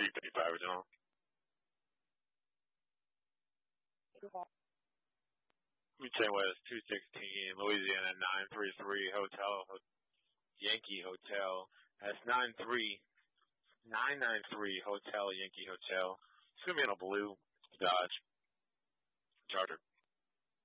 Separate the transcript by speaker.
Speaker 1: 3:35 original. Route West 216, Louisiana 933 Hotel, Yankee Hotel. That's 993 Hotel, Yankee Hotel. It's going to be in a blue Dodge Charger.